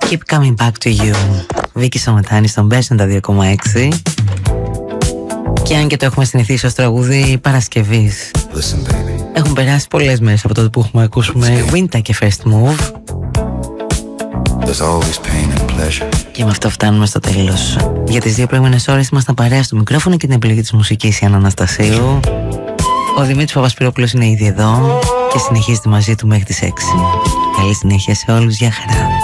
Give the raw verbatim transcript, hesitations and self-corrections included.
Keep coming back to you. Βίκη Σαμετάνη στον Μπέσεντα δύο κόμμα έξι. Και αν και το έχουμε συνηθίσει ως τραγούδι Παρασκευής, έχουν περάσει πολλές μέρες από τότε που έχουμε ακούσουμε Winter και First Move. Και με αυτό φτάνουμε στο τέλος. Για τις δύο προηγούμενες ώρες ήμασταν παρέα στο μικρόφωνο και την επιλογή της μουσικής η Άννα Αναστασίου. Ο Δημήτρης Παπασπυρόπουλος είναι ήδη εδώ και συνεχίζεται μαζί του μέχρι τις έξι. Καλή συνέχεια σε όλους, για χαρά.